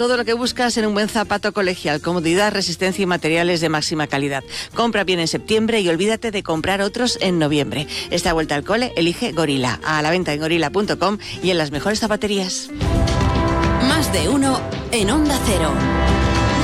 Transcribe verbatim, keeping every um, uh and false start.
todo lo que buscas en un buen zapato colegial: comodidad, resistencia y materiales de máxima calidad. Compra bien en septiembre y olvídate de comprar otros en noviembre. Esta vuelta al cole, elige Gorila. A la venta en gorila punto com y en las mejores zapaterías. Más de uno en Onda Cero.